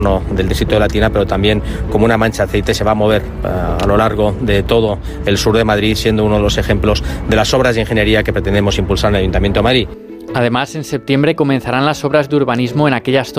del distrito de Latina, pero también como una mancha de aceite se va a mover a lo largo de todo el sur de Madrid, siendo uno de los ejemplos de las obras de ingeniería que pretendemos impulsar en el Ayuntamiento de Madrid. Además, en septiembre comenzarán las obras de urbanismo en aquellas zonas